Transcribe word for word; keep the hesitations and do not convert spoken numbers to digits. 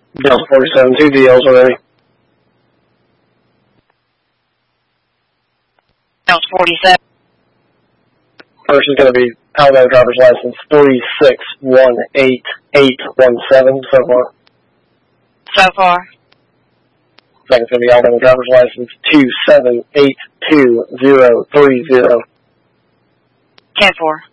Delta forty-seven, two D Ls already. Delta forty-seven. First is going to be Alabama driver's license three six one eight eight one seven so far. So far. Second's going to be Alabama driver's license two seven eight two zero three zero. ten four.